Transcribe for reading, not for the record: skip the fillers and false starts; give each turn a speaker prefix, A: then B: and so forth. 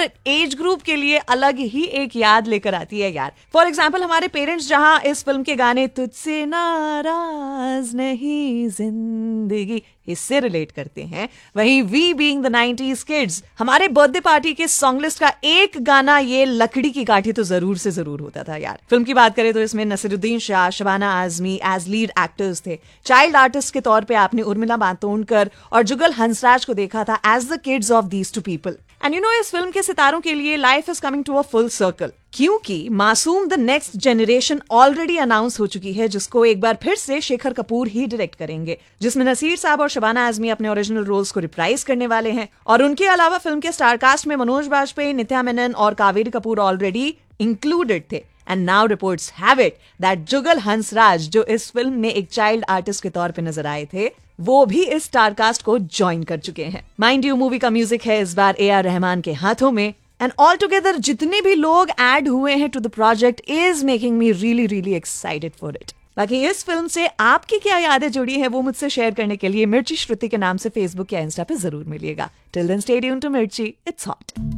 A: हर age group के लिए अलग ही एक याद लेकर आती है यार। फॉर एग्जाम्पल हमारे पेरेंट्स जहां इस फिल्म के गाने तुझसे नाराज नहीं जिंदगी इससे रिलेट करते हैं, वहीं we being the 90s kids हमारे बर्थडे पार्टी के सॉन्ग लिस्ट का एक गाना ये लकड़ी की काठी तो जरूर से जरूर होता था यार। फिल्म की बात करें तो इसमें Naseeruddin Shah, Shabana Azmi as lead actors थे। चाइल्ड आर्टिस्ट के तौर पे आपने उर्मिला मातोंडकर और जुगल हंसराज को देखा था as the kids of these two people. And you know इस फिल्म के सितारों के लिए life is coming to a full circle, क्योंकि मासूम the next generation already announce हो चुकी है, जिसको एक बार फिर से शेखर कपूर ही डायरेक्ट करेंगे, जिसमें नसीर साहब और शबाना आजमी अपने ओरिजिनल रोल्स को रिप्राइज करने वाले हैं। और उनके अलावा फिल्म के स्टार कास्ट में मनोज बाजपेयी, नित्या मेनन और कावेरी कपूर ऑलरेडी इंक्लूडेड थे। And now reports have it that जुगल हंसराज, जो इस फिल्म में एक चाइल्ड आर्टिस्ट के तौर पे नजर आए थे, वो भी इस स्टारकास्ट को ज्वाइन कर चुके हैं। माइंड यू मूवी का म्यूजिक है इस बार AR रहमान के हाथों में। एंड ऑल टुगेदर जितने भी लोग ऐड हुए हैं to the project is making me really really excited for it. बाकी इस फिल्म से आपकी क्या यादें जुड़ी हैं वो मुझसे शेयर करने के लिए मिर्ची श्रुति के नाम से फेसबुक या इंस्टा पे जरूर मिलिएगा। Till then stay tuned to मिर्ची, इट्स हॉट।